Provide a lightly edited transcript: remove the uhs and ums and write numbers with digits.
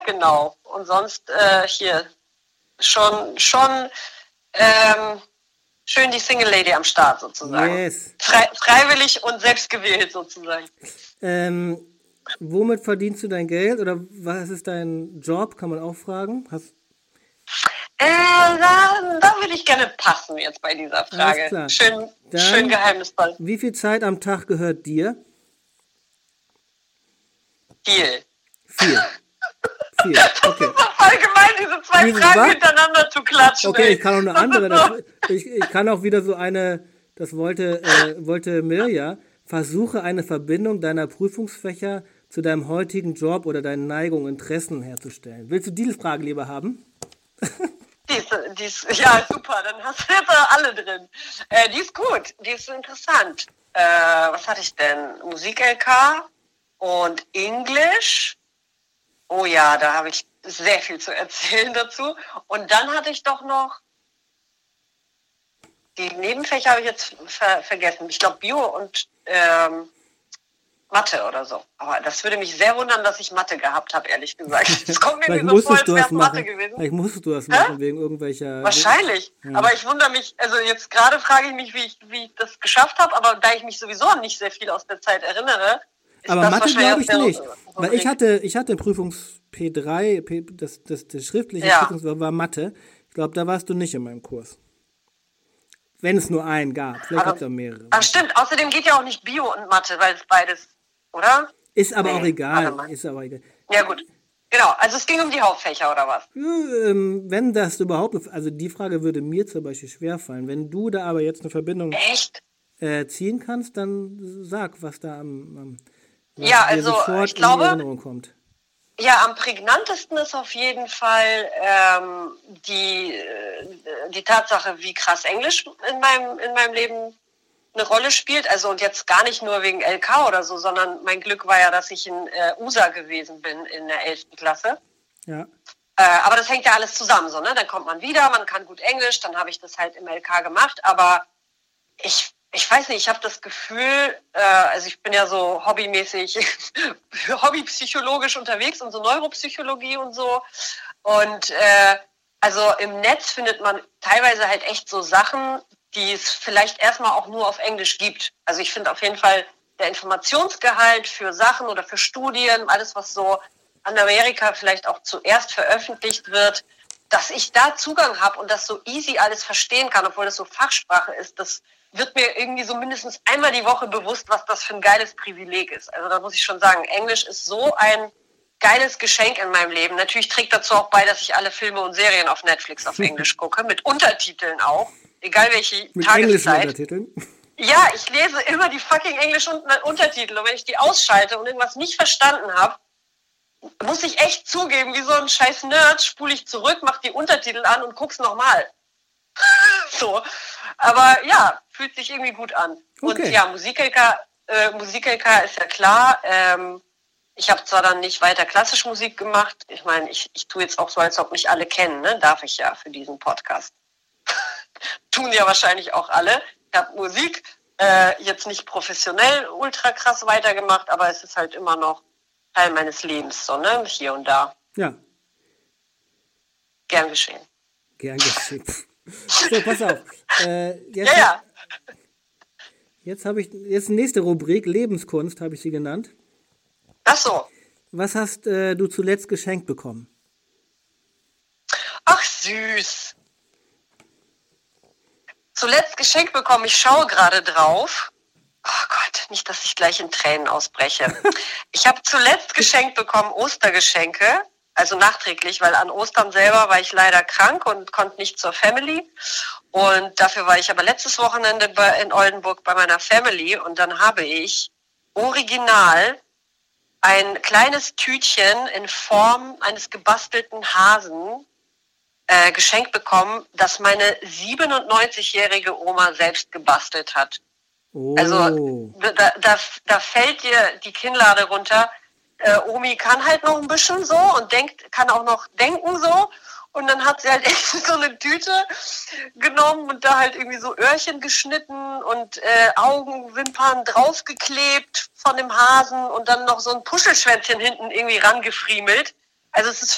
genau. Und sonst hier schon schön die Single Lady am Start sozusagen. Yes. Freiwillig und selbstgewählt sozusagen. Womit verdienst du dein Geld oder was ist dein Job, kann man auch fragen? Da würde ich gerne passen jetzt bei dieser Frage. Alles klar. Schön geheimnisvoll. Wie viel Zeit am Tag gehört dir? Viel. Okay. Das ist doch voll gemein, diese zwei Fragen hintereinander zu klatschen. Okay, ich kann auch eine andere. Ich kann auch wieder so eine, das wollte Mirja, versuche eine Verbindung deiner Prüfungsfächer zu deinem heutigen Job oder deinen Neigungen, Interessen herzustellen. Willst du diese Frage lieber haben? Ja, super, dann hast du jetzt alle drin. Die ist gut, die ist interessant. Was hatte ich denn? Musik-LK und Englisch. Oh ja, da habe ich sehr viel zu erzählen dazu. Und dann hatte ich doch noch, die Nebenfächer habe ich jetzt vergessen. Ich glaube Bio und Mathe oder so. Aber das würde mich sehr wundern, dass ich Mathe gehabt habe, ehrlich gesagt. Das kommt mir so vor, als wäre es Mathe gewesen. Vielleicht musstest du das machen, wegen irgendwelcher... Wahrscheinlich. Ja. Aber ich wundere mich, also jetzt gerade frage ich mich, wie ich das geschafft habe, aber da ich mich sowieso nicht sehr viel aus der Zeit erinnere, ist aber das Mathe glaube ich nicht. So weil ich hatte Prüfungs P3, das schriftliche Prüfungs war Mathe. Ich glaube, da warst du nicht in meinem Kurs. Wenn es nur einen gab. Vielleicht gab es auch mehrere. Ach stimmt, außerdem geht ja auch nicht Bio und Mathe, weil es beides, oder? Ist aber auch egal. Ja gut, genau. Also es ging um die Hauptfächer, oder was? Wenn das überhaupt, also die Frage würde mir zum Beispiel schwerfallen. Wenn du da aber jetzt eine Verbindung ziehen kannst, dann sag, was da dir sofort in die Erinnerung kommt. Ja, am prägnantesten ist auf jeden Fall die Tatsache, wie krass Englisch in meinem Leben eine Rolle spielt. Also und jetzt gar nicht nur wegen LK oder so, sondern mein Glück war ja, dass ich in USA gewesen bin in der 11. Klasse. Ja. Aber das hängt ja alles zusammen so, ne? Dann kommt man wieder, man kann gut Englisch, dann habe ich das halt im LK gemacht. Aber ich weiß nicht, ich habe das Gefühl, also ich bin ja so hobbypsychologisch unterwegs und so Neuropsychologie und so. Und also im Netz findet man teilweise halt echt so Sachen, die es vielleicht erstmal auch nur auf Englisch gibt. Also ich finde auf jeden Fall der Informationsgehalt für Sachen oder für Studien, alles was so an Amerika vielleicht auch zuerst veröffentlicht wird, dass ich da Zugang habe und das so easy alles verstehen kann, obwohl das so Fachsprache ist, das wird mir irgendwie so mindestens einmal die Woche bewusst, was das für ein geiles Privileg ist. Also da muss ich schon sagen, Englisch ist so ein geiles Geschenk in meinem Leben. Natürlich trägt dazu auch bei, dass ich alle Filme und Serien auf Netflix auf Englisch gucke, mit Untertiteln auch, egal welche mit Tageszeit. Untertiteln? Ja, ich lese immer die fucking englischen Untertitel und wenn ich die ausschalte und irgendwas nicht verstanden habe, muss ich echt zugeben, wie so ein scheiß Nerd, spule ich zurück, mach die Untertitel an und guck's nochmal. So. Aber ja, fühlt sich irgendwie gut an. Okay. Und ja, Musik-LK ist ja klar. Ich habe zwar dann nicht weiter klassische Musik gemacht. Ich meine, ich tue jetzt auch so, als ob mich alle kennen, ne? Darf ich ja für diesen Podcast. Tun ja wahrscheinlich auch alle. Ich habe Musik jetzt nicht professionell ultra krass weitergemacht, aber es ist halt immer noch Teil meines Lebens, so, ne? Hier und da. Ja. Gern geschehen. Gern geschehen. So, pass auf. Jetzt habe ich nächste Rubrik, Lebenskunst, habe ich sie genannt. Ach so. Was hast du zuletzt geschenkt bekommen? Ach, süß. Zuletzt geschenkt bekommen, ich schaue gerade drauf. Oh Gott, nicht, dass ich gleich in Tränen ausbreche. Ich habe zuletzt geschenkt bekommen Ostergeschenke, also nachträglich, weil an Ostern selber war ich leider krank und konnte nicht zur Family. Und dafür war ich aber letztes Wochenende in Oldenburg bei meiner Family und dann habe ich original ein kleines Tütchen in Form eines gebastelten Hasen geschenkt bekommen, das meine 97-jährige Oma selbst gebastelt hat. Oh. Also da fällt dir die Kinnlade runter. Omi kann halt noch ein bisschen so und kann auch noch denken so. Und dann hat sie halt echt so eine Tüte genommen und da halt irgendwie so Öhrchen geschnitten und Augenwimpern draufgeklebt von dem Hasen und dann noch so ein Puschelschwänzchen hinten irgendwie rangefriemelt. Also es ist